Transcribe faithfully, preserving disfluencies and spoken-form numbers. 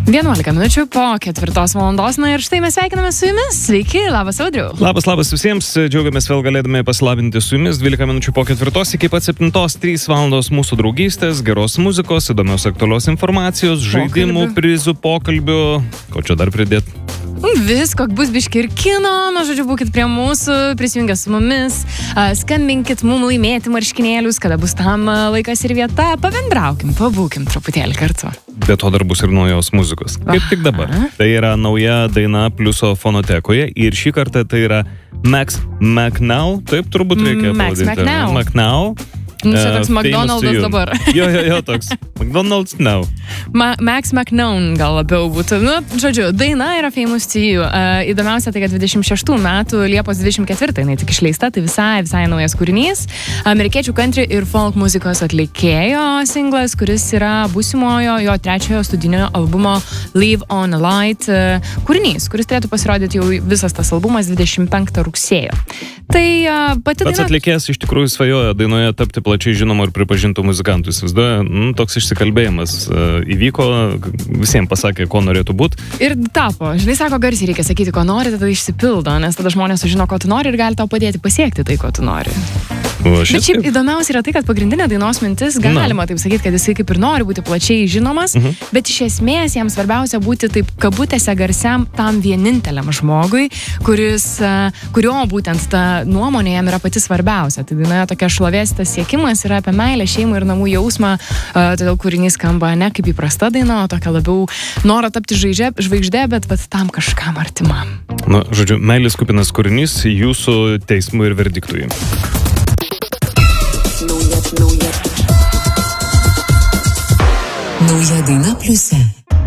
vienuolika minučių po ketvirtos valandos, na ir štai mes sveikiname su jumis. Sveiki, labas Audriau. Labas, labas visiems, džiaugiamės vėl galėdami pasilabinti su jumis. dvylika minučių po ketvirtos iki pat septintos, trys valandos mūsų draugystės, geros muzikos, įdomios aktualios informacijos, žaidimų, Pokalbių. prizų, pokalbių. Ko čia dar pridėt? Visko, bus biški ir kino, nu žodžiu, būkit prie mūsų, prisijungę su mumis, a, skambinkit mum laimėti marškinėlius, kada bus tam a, laikas ir vieta, pabendraukim, pabūkim truputėlį kartu. Be to dar bus ir naujos muzikos. Kaip tik dabar. Aha. Tai yra nauja daina Pliuso fonotekoje ir šį kartą tai yra Max McNow, taip turbūt reikia Max pavadinti. McNow. McNow. Nu, čia Uh, toks famous McDonald's to you. dabar. Jo, jo, jo, toks. McDonald's now. Ma Max McNown gal labiau būtų. Nu, žodžiu, daina yra famous to you. Uh, įdomiausia tai, kad dvidešimt šeštų metų Liepos dvidešimt ketvirtą jinai tik išleista, tai visai, visai naujas kūrinys. Amerikiečių country ir folk muzikos atlikėjo singlas, kuris yra būsimojo jo trečiojo studijinio albumo Live on a Light uh, kūrinys, kuris turėtų pasirodyti jau visas tas albumas dvidešimt penktą rugsėjo. Tai uh, pati Pats daina... atlikėjas iš tikrųjų svajoja dainoje tapti plačiai žinomu ir pripažintų muzikantų. Įsivaizduoja, nu, toks išsikalbėjimas uh, įvyko, visiems pasakė, ko norėtų būti. Ir tapo. Žinai, sako, garsiai reikia sakyti, ko nori, tada išsipildo, nes tada žmonės sužino, ko tu nori ir gali tau padėti pasiekti tai, ko tu nori. O Bet šis šiaip kaip- įdomiausia yra tai, kad pagrindinė dainos mintis, galima taip sakyti, kad jisai kaip ir nori būti plačiai žinomas, Mhm. bet iš esmės jam svarbiausia būti taip kabutėse garsiam tam vieninteliam žmogui, kuris, a, kurio būtent ta nuomonė jam yra pati svarbiausia. Tai daina tokia šlovės tas siekimas yra apie meilę, šeimą ir namų jausmą, a, todėl kūrinys skamba ne kaip įprasta daina, o tokia labiau noro tapti žvaigždė, žvaigždė bet vat, tam kažkam artimam. Na, žodžiu, meilės kupinas kūrinys jūsų teismui ir verdiktui. Nauja daina Pliuse.